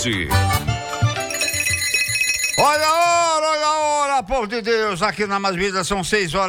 Oeste. Olha a hora, povo de Deus, aqui na Mais Vida são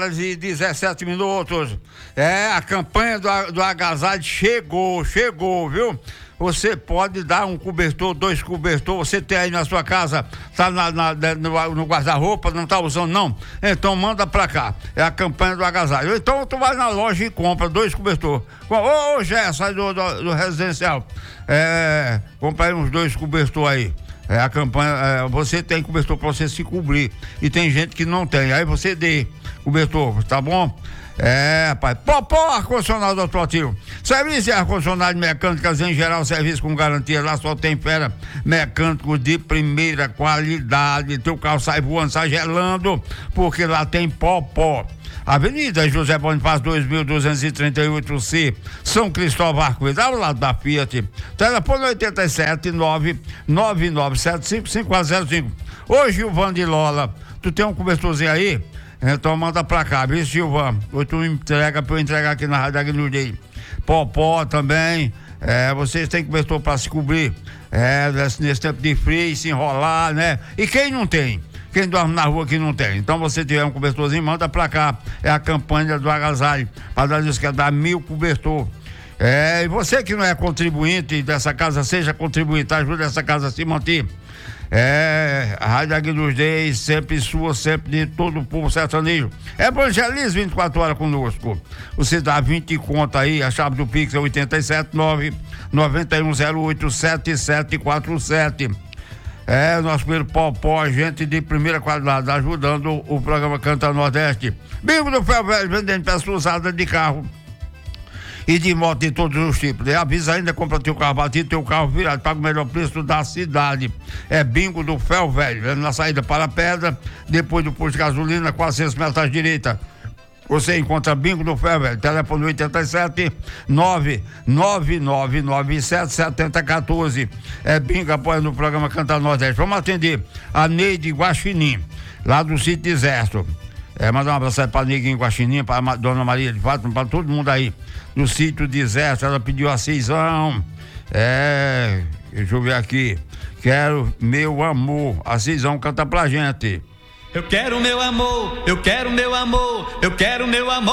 6h17. A campanha do agasalho chegou, viu? Você pode dar um cobertor, 2 cobertores, você tem aí na sua casa, tá no guarda-roupa, não tá usando não? Então manda pra cá, é a campanha do agasalho. Então tu vai na loja e compra 2 cobertores. Ô Gerson, sai do residencial, compra aí uns 2 cobertores aí. A campanha, você tem cobertor para você se cobrir e tem gente que não tem, aí você dê cobertor, tá bom? Pai, Popó ar-condicionado automotivo, serviço de ar-condicionado mecânicas em geral, serviço com garantia, lá só tem fera mecânico de primeira qualidade, teu carro sai voando, sai gelando, porque lá tem Popó. Avenida José Bonifácio 2238C, São Cristóvão Arco-Íris, ao lado da Fiat. Telefone 87-99975-5005. Ô Gilvan de Lola, tu tem um cobertorzinho aí? Então manda pra cá, viu, Gilvan? Ou tu entrega pra eu entregar aqui na Rádio Aguinaldo. Popó também, vocês têm cobertor pra se cobrir, nesse tempo de frio, se enrolar, né? E quem não tem? Quem dorme na rua que não tem. Então, você tiver um cobertorzinho, manda pra cá. É a campanha do agasalho. Para dar isso, quer dar 1000 cobertor. E você que não é contribuinte dessa casa, seja contribuinte, ajude essa casa a se manter. A Rádio Aguinaldo, sempre sua, sempre de todo o povo sertanejo. Evangelize 24 horas conosco. Você dá 20 conto aí, a chave do Pix é 879-9108-7747. Nosso primeiro Popó, gente de primeira qualidade, ajudando o programa Canta Nordeste. Bingo do Ferro Velho, vendendo peças usadas de carro e de moto de todos os tipos. Avisa ainda, compra teu carro batido, teu carro virado, paga o melhor preço da cidade. Bingo do Ferro Velho, na saída para a Pedra, depois do posto de gasolina, 400 metros à direita. Você encontra Bingo do Ferro Velho, telefone 87-99997-7014. Bingo apoiando o programa Canta Nordeste. Vamos atender a Neide Guaxinim, lá do sítio Deserto. Mandar um abraço para a Neguinho Guaxinim, para a Dona Maria de Fátima, para todo mundo aí do sítio Deserto. Ela pediu a Cisão. Deixa eu ver aqui. Quero meu amor. A Cisão canta pra gente. Eu quero meu amor, eu quero meu amor, eu quero meu amor.